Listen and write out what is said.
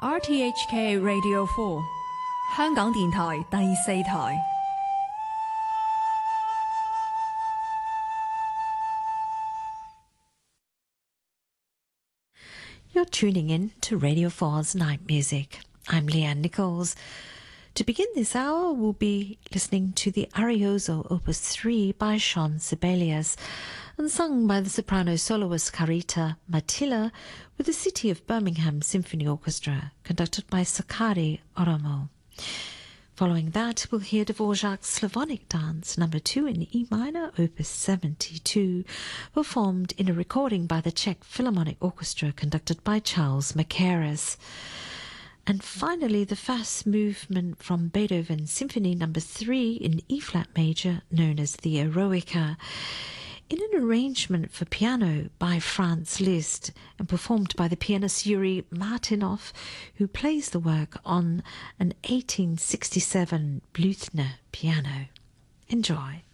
RTHK Radio 4香港電台第四台。 You're tuning in to Radio 4's Night Music. I'm Leanne Nichols. To begin this hour, we'll be listening to the Arioso Opus 3 by Shawn Sibelius and sung by the soprano soloist Carita Matilla with the City of Birmingham Symphony Orchestra, conducted by Sakari Oromo. Following that, we'll hear Dvorak's Slavonic Dance No. 2 in E minor, Opus 72, performed in a recording by the Czech Philharmonic Orchestra, conducted by Charles Mackerras. And finally, the fast movement from Beethoven's Symphony No. 3 in E-flat major, known as the Eroica, in an arrangement for piano by Franz Liszt and performed by the pianist Yuri Martinov, who plays the work on an 1867 Blüthner piano. Enjoy.